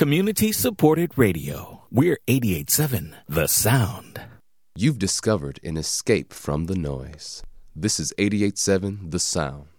Community-supported radio. We're 88.7 The Sound. You've discovered an escape from the noise. This is 88.7 The Sound.